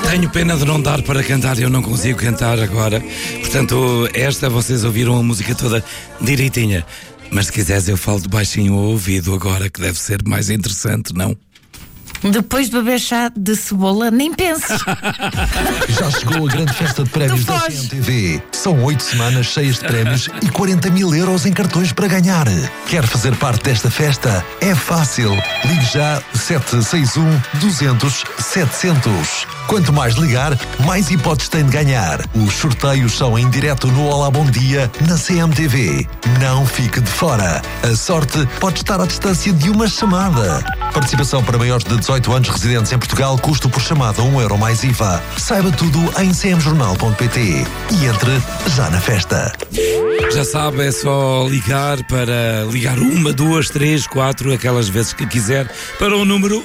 Tenho pena de não dar para cantar, eu não consigo cantar agora. Portanto, vocês ouviram a música toda direitinha. Mas se quiseres eu falo de baixinho ao ouvido agora, que deve ser mais interessante, não? Depois de beber chá de cebola, nem penses. Já chegou a grande festa de prémios da CMTV. São 8 semanas cheias de prémios e 40 mil euros em cartões para ganhar. Quer fazer parte desta festa? É fácil. Ligue já 761 200 700. Quanto mais ligar, mais hipóteses tem de ganhar. Os sorteios são em direto no Olá Bom Dia, na CMTV. Não fique de fora. A sorte pode estar à distância de uma chamada. Participação para maiores de 18 anos residentes em Portugal, custo por chamada €1 mais IVA. Saiba tudo em cmjornal.pt e entre já na festa. Já sabe, é só ligar para ligar 1, 2, 3, 4, aquelas vezes que quiser, para o número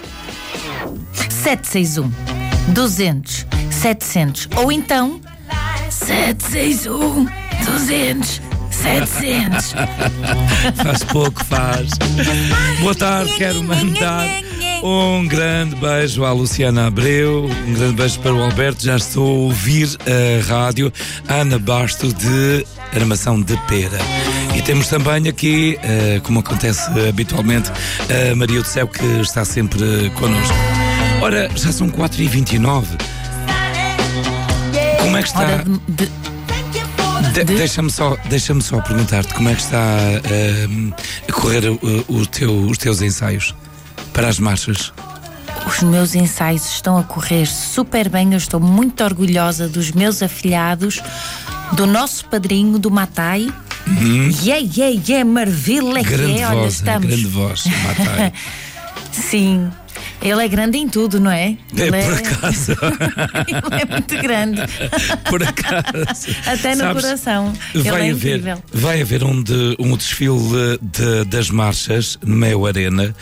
761 200 700 ou então 761 200 700. Faz pouco, faz. Boa tarde, quero mandar um grande beijo à Luciana Abreu, um grande beijo para o Alberto. Já estou a ouvir a rádio Ana Basto de Armação de Pera. E temos também aqui, como acontece habitualmente, a Maria do Céu, que está sempre connosco. Ora, já são 4h29. Como é que está? Deixa-me só perguntar-te como é que está a correr os teus ensaios para as marchas. Os meus ensaios estão a correr super bem. Eu estou muito orgulhosa dos meus afilhados, do nosso padrinho, do Matai. Maravilha, olha, estamos. Grande voz, Matai. Sim. Ele é grande em tudo, não é? Por acaso. Ele é muito grande. Por acaso. Até no coração. Vai haver um desfile das marchas no Mel Arena,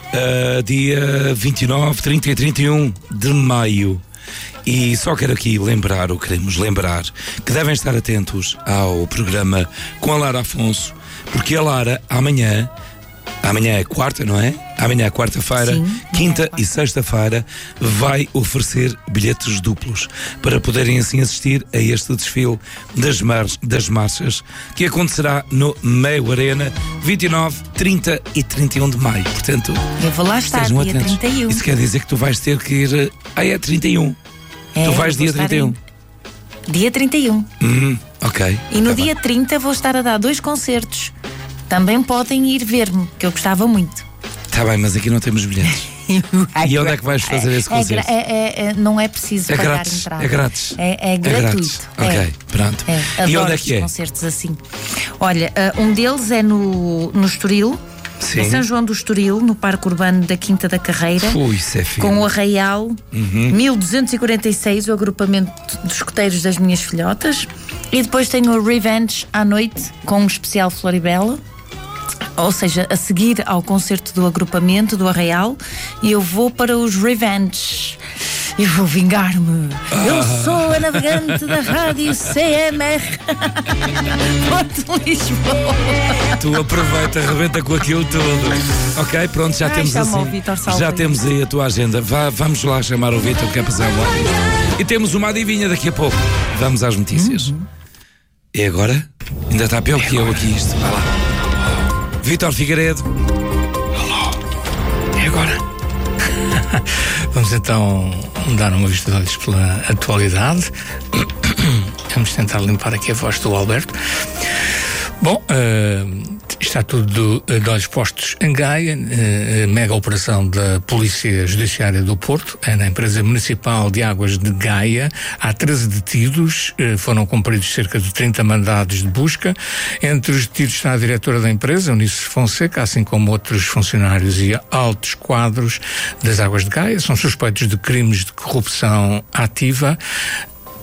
dia 29, 30 e 31 de maio. E só quero aqui queremos lembrar, que devem estar atentos ao programa com a Lara Afonso, porque a Lara amanhã é quarta, não é? Amanhã é quarta-feira, quinta e sexta-feira vai oferecer bilhetes duplos para poderem assim assistir a este desfile das marchas que acontecerá no Meio Arena 29, 30 e 31 de maio. Portanto, eu vou lá estar dia atentos. 31. Isso quer dizer que tu vais ter que ir... é 31. Tu vais dia 31. Dia 31. Ok. E no dia 30 vou estar a dar 2 concertos. Também podem ir ver-me, que eu gostava muito. Está bem, mas aqui não temos bilhetes. E onde é que vais fazer esse concerto? Não é preciso pagar grátis, entrada. É grátis. É gratuito. Ok, pronto. Adoro e onde é que é? Concertos assim. Olha, um deles é no Estoril. Sim. Em São João do Estoril, no Parque Urbano da Quinta da Carreira. Isso é fino. Com o Arraial 1246, o agrupamento dos escoteiros das minhas filhotas. E depois tenho o Revenge à noite, com um especial Floribela. Ou seja, a seguir ao concerto do agrupamento do Arraial, e eu vou para os Revenge. Eu vou vingar-me. Eu sou a navegante da rádio CMR. Ponte Lisboa. Tu aproveita, arrebenta com aquilo tudo. Ok, pronto, já temos assim. Já temos aí a tua agenda. Vamos lá chamar o Vítor, que é para e temos uma adivinha daqui a pouco. Vamos às notícias. E agora? Ainda está pior que eu aqui isto. Vai lá. Vítor Figueiredo. Alô. E agora? Vamos então dar uma vista de olhos pela atualidade. Vamos tentar limpar aqui a voz do Alberto. Bom, está tudo de olhos postos em Gaia, mega operação da Polícia Judiciária do Porto, na empresa municipal de águas de Gaia. Há 13 detidos, foram cumpridos cerca de 30 mandados de busca. Entre os detidos está a diretora da empresa, Eunice Fonseca, assim como outros funcionários e altos quadros das águas de Gaia. São suspeitos de crimes de corrupção ativa.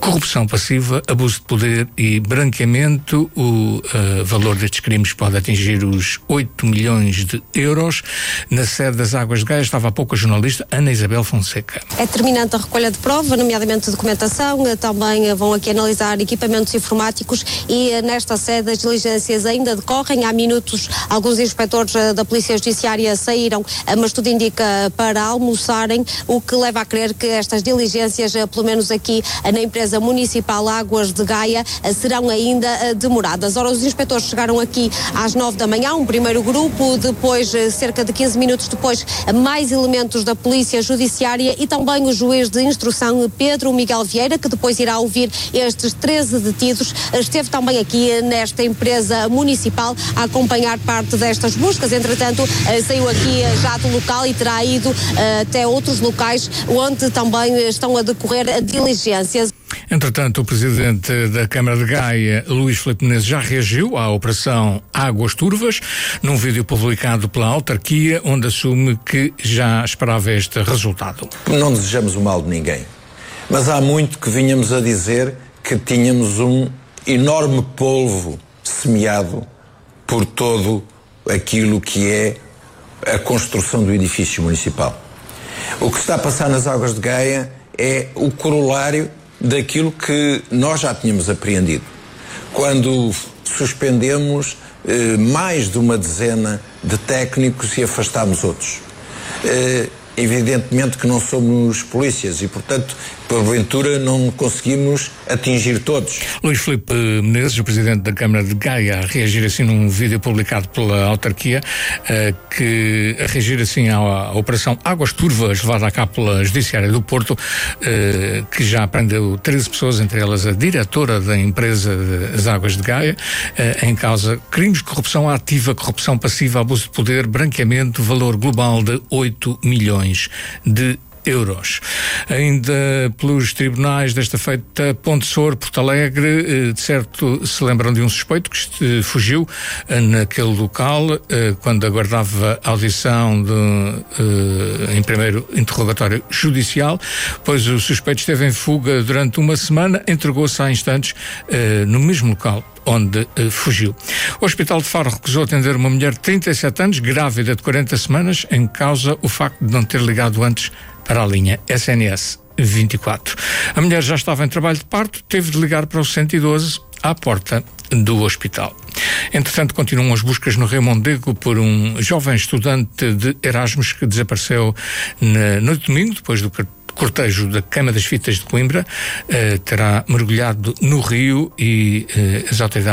corrupção passiva, abuso de poder e branqueamento. O valor destes crimes pode atingir os 8 milhões de euros. Na sede das Águas de Gaia estava há pouco a jornalista Ana Isabel Fonseca. É determinante a recolha de prova, nomeadamente documentação, também vão aqui analisar equipamentos informáticos e nesta sede as diligências ainda decorrem. Há minutos alguns inspectores da Polícia Judiciária saíram, mas tudo indica para almoçarem, o que leva a crer que estas diligências, pelo menos aqui na empresa municipal Águas de Gaia, serão ainda demoradas. Ora, os inspectores chegaram aqui às 9 da manhã, um primeiro grupo, depois, cerca de 15 minutos depois, mais elementos da Polícia Judiciária e também o juiz de instrução Pedro Miguel Vieira, que depois irá ouvir estes 13 detidos. Esteve também aqui nesta empresa municipal a acompanhar parte destas buscas. Entretanto, saiu aqui já do local e terá ido até outros locais onde também estão a decorrer diligências. Entretanto, o presidente da Câmara de Gaia, Luís Filipe Menezes, já reagiu à operação Águas Turvas, num vídeo publicado pela autarquia, onde assume que já esperava este resultado. Não desejamos o mal de ninguém, mas há muito que vínhamos a dizer que tínhamos um enorme polvo semeado por todo aquilo que é a construção do edifício municipal. O que está a passar nas Águas de Gaia é o corolário daquilo que nós já tínhamos apreendido quando suspendemos mais de uma dezena de técnicos e afastámos outros. Evidentemente que não somos polícias e, portanto, porventura não conseguimos atingir todos. Luís Filipe Menezes, o presidente da Câmara de Gaia, a reagir assim num vídeo publicado pela autarquia, a reagir assim à operação Águas Turvas, levada a cabo pela Judiciária do Porto, que já prendeu 13 pessoas, entre elas a diretora da empresa das Águas de Gaia, em causa crimes de corrupção ativa, corrupção passiva, abuso de poder, branqueamento, valor global de 8 milhões de euros. Ainda pelos tribunais desta feita, Ponte Sor, Porto Alegre, de certo se lembram de um suspeito que fugiu naquele local quando aguardava audição em primeiro interrogatório judicial, pois o suspeito esteve em fuga durante uma semana, entregou-se há instantes no mesmo local onde fugiu. O Hospital de Faro recusou atender uma mulher de 37 anos, grávida de 40 semanas, em causa o facto de não ter ligado antes para a linha SNS 24. A mulher já estava em trabalho de parto, teve de ligar para o 112 à porta do hospital. Entretanto, continuam as buscas no Rio Mondego por um jovem estudante de Erasmus que desapareceu na noite de domingo, depois do cortejo da Queima das Fitas de Coimbra. Terá mergulhado no rio e as autoridades